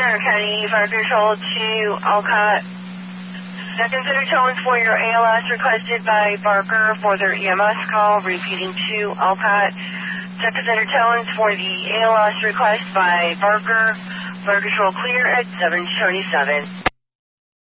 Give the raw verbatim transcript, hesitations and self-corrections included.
Ventura County Fire Control to Alcott. Now consider tones for your A L S requested by Barker for their E M S call, repeating to Alcott. Now consider tones for the A L S request by Barker. Fire Control clear at seven twenty-seven.